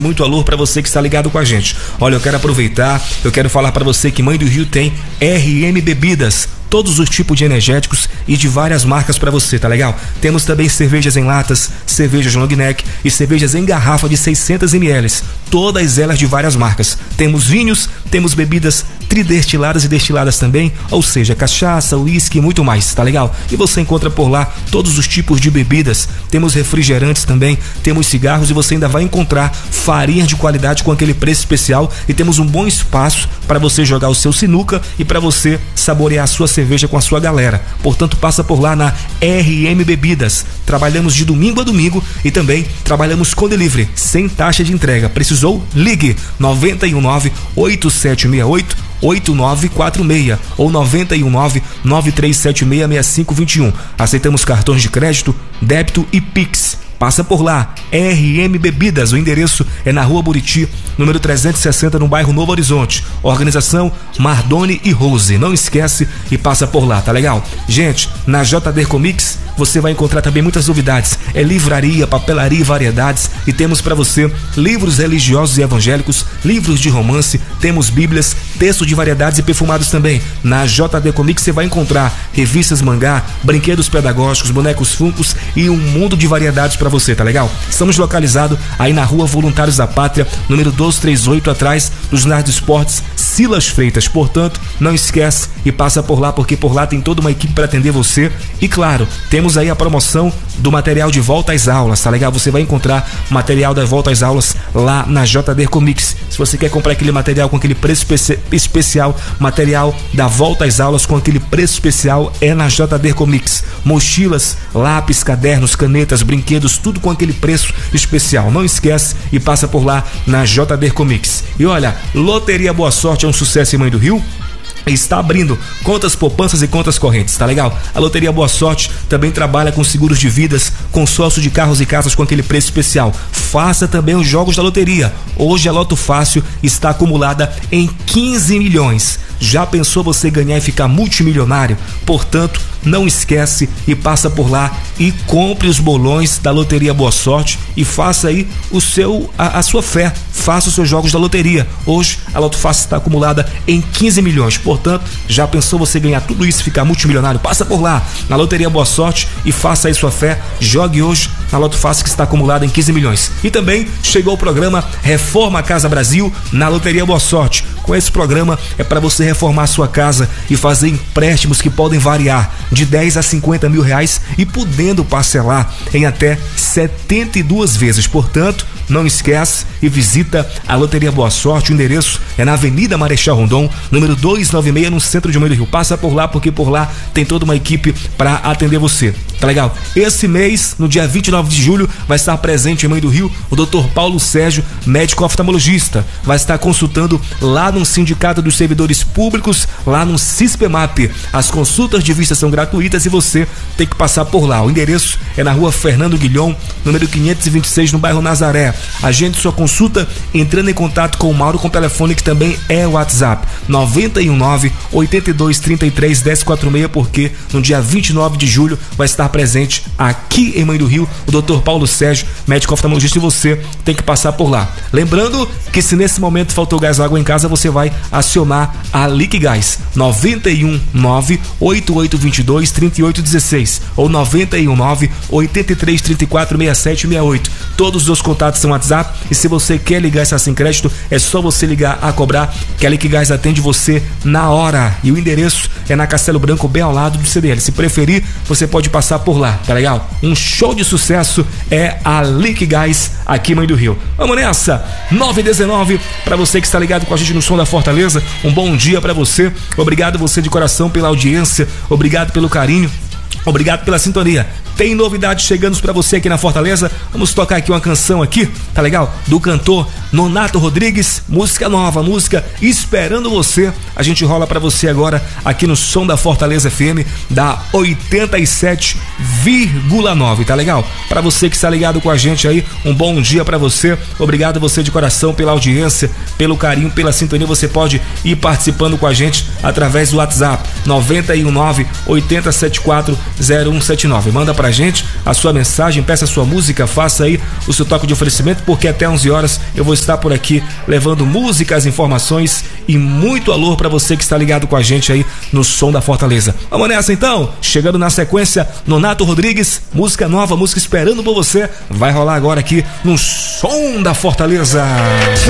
Muito alô para você que está ligado com a gente. Olha, eu quero aproveitar, eu quero falar para você que Mãe do Rio tem RM Bebidas, todos os tipos de energéticos e de várias marcas para você, tá legal? Temos também cervejas em latas, cervejas long neck e cervejas em garrafa de 600 ml, todas elas de várias marcas. Temos vinhos, temos bebidas tridestiladas e destiladas também, ou seja, cachaça, uísque e muito mais, tá legal? E você encontra por lá todos os tipos de bebidas, temos refrigerantes também, temos cigarros e você ainda vai encontrar farinha de qualidade com aquele preço especial e temos um bom espaço para você jogar o seu sinuca e para você saborear a sua cerveja com a sua galera. Portanto, passa por lá na RM Bebidas. Trabalhamos de domingo a domingo e também trabalhamos com delivery, sem taxa de entrega. Precisou? Ligue 919-8768-8946 ou 919-9376-6521. Aceitamos cartões de crédito, débito e Pix. Passa por lá, RM Bebidas, o endereço é na Rua Buriti, número 360, no bairro Novo Horizonte. Organização Mardoni e Rose. Não esquece e passa por lá, tá legal? Gente, na JD Comics você vai encontrar também muitas novidades. É livraria, papelaria e variedades. E temos para você livros religiosos e evangélicos, livros de romance, temos bíblias, textos de variedades e perfumados também. Na JD Comics você vai encontrar revistas mangá, brinquedos pedagógicos, bonecos Funkos e um mundo de variedades para você, tá legal? Estamos localizados aí na Rua Voluntários da Pátria, número 1238, atrás dos Lar de Esportes Silas Freitas. Portanto, não esquece e passa por lá, porque por lá tem toda uma equipe para atender você. E claro, temos aí a promoção do material de volta às aulas, tá legal? Você vai encontrar material da volta às aulas lá na JD Comics. Se você quer comprar aquele material com aquele preço especial, material da volta às aulas com aquele preço especial, é na JD Comics. Mochilas, lápis, cadernos, canetas, brinquedos, tudo com aquele preço especial. Não esquece e passa por lá na JD Comics. E olha, Loteria Boa Sorte é um sucesso em Mãe do Rio. Está abrindo contas poupanças e contas correntes, tá legal? A Loteria Boa Sorte também trabalha com seguros de vidas, consórcio de carros e casas com aquele preço especial. Faça também os jogos da loteria. Hoje a Loto Fácil está acumulada em 15 milhões. Já pensou você ganhar e ficar multimilionário? Portanto, não esquece e passa por lá e compre os bolões da Loteria Boa Sorte e faça aí a sua fé. Faça os seus jogos da loteria. Hoje a Loto Fácil está acumulada em 15 milhões. Portanto, já pensou você ganhar tudo isso e ficar multimilionário? Passa por lá na Loteria Boa Sorte e faça aí sua fé. Jogue hoje na Loto Fácil, que está acumulada em 15 milhões. E também chegou o programa Reforma Casa Brasil na Loteria Boa Sorte. Com esse programa é para você reformar a sua casa e fazer empréstimos que podem variar de 10 a 50 mil reais e podendo parcelar em até 72 vezes. Portanto, não esquece e visita a Loteria Boa Sorte. O endereço é na Avenida Marechal Rondon, número 296, no centro de Mãe do Rio. Passa por lá, porque por lá tem toda uma equipe para atender você. Tá legal? Esse mês, no dia 29 de julho, vai estar presente em Mãe do Rio o Dr. Paulo Sérgio, médico oftalmologista. Vai estar consultando lá no Sindicato dos Servidores Públicos, lá no CISPEMAP. As consultas de vista são gratuitas e você tem que passar por lá. O endereço é na Rua Fernando Guilhom, número 526, no bairro Nazaré. Agende sua consulta entrando em contato com o Mauro com o telefone que também é o WhatsApp 919-8233-1046, porque no dia 29 de julho vai estar presente aqui em Mãe do Rio o Dr. Paulo Sérgio, médico oftalmologista, e você tem que passar por lá. Lembrando que se nesse momento faltou gás ou água em casa, você vai acionar a Liquigás 919-8822-3816 ou 919-8334-6768. Todos os contatos são WhatsApp, e se você quer ligar essa sem crédito, é só você ligar a cobrar, que a Liquigás atende você na hora. E o endereço é na Castelo Branco, bem ao lado do CDL. Se preferir, você pode passar por lá, tá legal? Um show de sucesso é a Liquigás aqui em Mãe do Rio. Vamos nessa, 9h19, para você que está ligado com a gente no Som da Fortaleza, um bom dia para você. Obrigado você de coração pela audiência, obrigado pelo carinho, obrigado pela sintonia. Tem novidades chegando para você aqui na Fortaleza. Vamos tocar aqui uma canção aqui, tá legal? Do cantor Nonato Rodrigues, música nova, música Esperando Você. A gente rola para você agora aqui no Som da Fortaleza FM da 87,9, tá legal? Para você que está ligado com a gente aí, um bom dia para você. Obrigado você de coração pela audiência, pelo carinho, pela sintonia. Você pode ir participando com a gente através do WhatsApp 919-8074 0179. Manda pra gente a sua mensagem, peça a sua música, faça aí o seu toque de oferecimento, porque até 11 horas eu vou estar por aqui levando músicas, informações e muito alô pra você que está ligado com a gente aí no Som da Fortaleza. Vamos nessa então, chegando na sequência, Nonato Rodrigues, música nova, música esperando por você, vai rolar agora aqui no Som da Fortaleza.